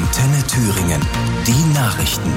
Antenne Thüringen. Die Nachrichten.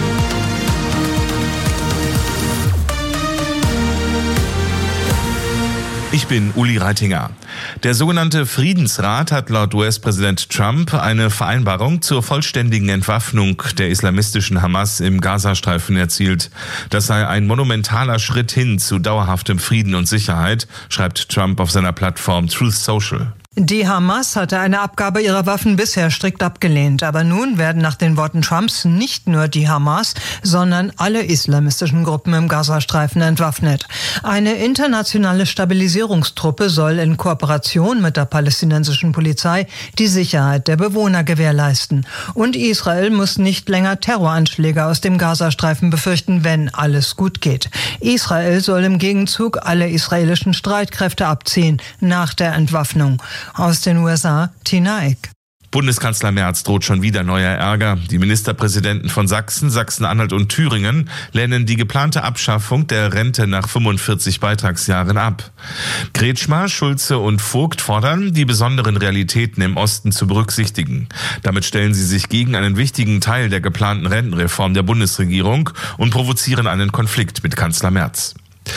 Ich bin Uli Reitinger. Der sogenannte Friedensrat hat laut US-Präsident Trump eine Vereinbarung zur vollständigen Entwaffnung der islamistischen Hamas im Gazastreifen erzielt. Das sei ein monumentaler Schritt hin zu dauerhaftem Frieden und Sicherheit, schreibt Trump auf seiner Plattform Truth Social. Die Hamas hatte eine Abgabe ihrer Waffen bisher strikt abgelehnt. Aber nun werden nach den Worten Trumps nicht nur die Hamas, sondern alle islamistischen Gruppen im Gazastreifen entwaffnet. Eine internationale Stabilisierungstruppe soll in Kooperation mit der palästinensischen Polizei die Sicherheit der Bewohner gewährleisten. Und Israel muss nicht länger Terroranschläge aus dem Gazastreifen befürchten, wenn alles gut geht. Israel soll im Gegenzug alle israelischen Streitkräfte abziehen nach der Entwaffnung. Aus den USA, Tina Eck. Bundeskanzler Merz droht schon wieder neuer Ärger. Die Ministerpräsidenten von Sachsen, Sachsen-Anhalt und Thüringen lehnen die geplante Abschaffung der Rente nach 45 Beitragsjahren ab. Kretschmer, Schulze und Vogt fordern, die besonderen Realitäten im Osten zu berücksichtigen. Damit stellen sie sich gegen einen wichtigen Teil der geplanten Rentenreform der Bundesregierung und provozieren einen Konflikt mit Kanzler Merz.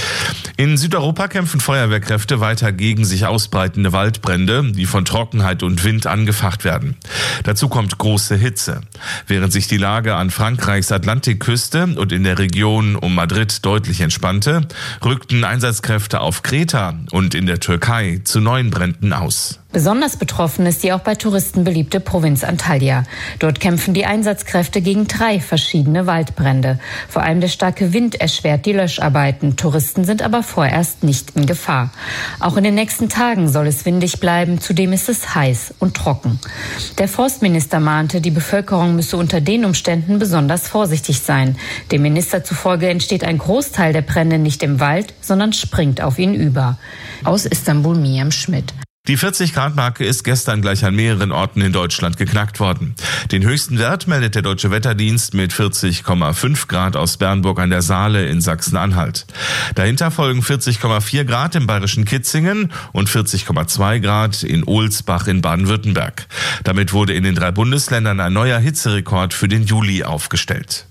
In Südeuropa kämpfen Feuerwehrkräfte weiter gegen sich ausbreitende Waldbrände, die von Trockenheit und Wind angefacht werden. Dazu kommt große Hitze. Während sich die Lage an Frankreichs Atlantikküste und in der Region um Madrid deutlich entspannte, rückten Einsatzkräfte auf Kreta und in der Türkei zu neuen Bränden aus. Besonders betroffen ist die auch bei Touristen beliebte Provinz Antalya. Dort kämpfen die Einsatzkräfte gegen 3 verschiedene Waldbrände. Vor allem der starke Wind erschwert die Löscharbeiten. Touristen sind aber vorerst nicht in Gefahr. Auch in den nächsten Tagen soll es windig bleiben, zudem ist es heiß und trocken. Der Forstminister mahnte, die Bevölkerung müsse unter den Umständen besonders vorsichtig sein. Dem Minister zufolge entsteht ein Großteil der Brände nicht im Wald, sondern springt auf ihn über. Aus Istanbul, Miriam Schmidt. Die 40-Grad-Marke ist gestern gleich an mehreren Orten in Deutschland geknackt worden. Den höchsten Wert meldet der Deutsche Wetterdienst mit 40,5 Grad aus Bernburg an der Saale in Sachsen-Anhalt. Dahinter folgen 40,4 Grad im bayerischen Kitzingen und 40,2 Grad in Ohlsbach in Baden-Württemberg. Damit wurde in den 3 Bundesländern ein neuer Hitzerekord für den Juli aufgestellt.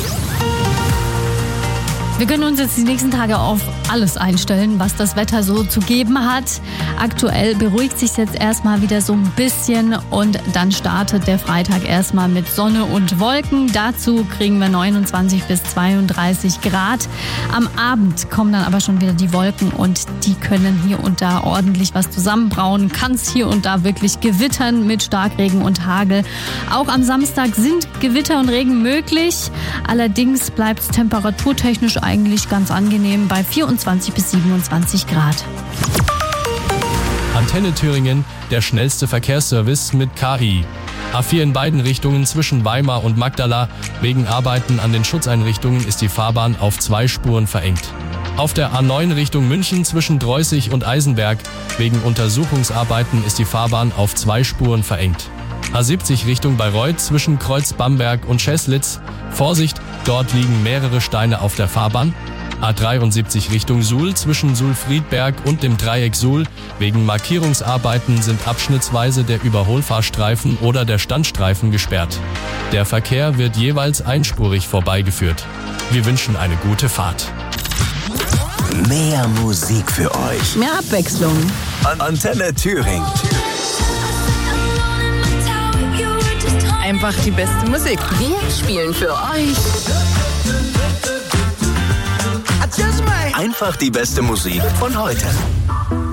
Wir können uns jetzt die nächsten Tage auf alles einstellen, was das Wetter so zu geben hat. Aktuell beruhigt sich jetzt erstmal wieder so ein bisschen und dann startet der Freitag erstmal mit Sonne und Wolken. Dazu kriegen wir 29 bis 32 Grad. Am Abend kommen dann aber schon wieder die Wolken und die können hier und da ordentlich was zusammenbrauen. Kann es hier und da wirklich gewittern mit Starkregen und Hagel. Auch am Samstag sind Gewitter und Regen möglich. Allerdings bleibt es temperaturtechnisch eigentlich ganz angenehm bei 24 bis 27 Grad. Antenne Thüringen, der schnellste Verkehrsservice mit KI. A4 in beiden Richtungen zwischen Weimar und Magdala. Wegen Arbeiten an den Schutzeinrichtungen ist die Fahrbahn auf 2 Spuren verengt. Auf der A9 Richtung München zwischen Dreußig und Eisenberg. Wegen Untersuchungsarbeiten ist die Fahrbahn auf 2 Spuren verengt. A70 Richtung Bayreuth zwischen Kreuz Bamberg und Scheßlitz. Vorsicht, dort liegen mehrere Steine auf der Fahrbahn. A73 Richtung Suhl zwischen Suhl-Friedberg und dem Dreieck Suhl. Wegen Markierungsarbeiten sind abschnittsweise der Überholfahrstreifen oder der Standstreifen gesperrt. Der Verkehr wird jeweils einspurig vorbeigeführt. Wir wünschen eine gute Fahrt. Mehr Musik für euch. Mehr Abwechslung. Antenne Thüringen. Einfach die beste Musik. Wir spielen für euch. Einfach die beste Musik von heute.